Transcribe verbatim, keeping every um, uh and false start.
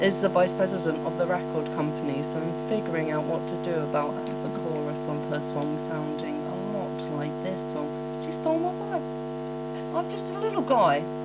is the vice president of the record company, so I'm figuring out what to do about the chorus of her song sounding a lot like this song. She stole my vibe. I'm just a little guy.